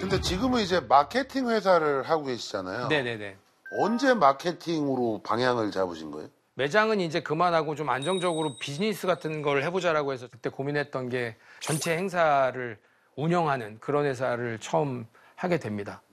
근데 지금은 이제 마케팅 회사를 하고 계시잖아요. 네네네. 언제 마케팅으로 방향을 잡으신 거예요? 매장은 이제 그만하고 좀 안정적으로 비즈니스 같은 걸 해보자라고 해서 그때 고민했던 게 전체 행사를 운영하는 그런 회사를 처음 하게 됩니다.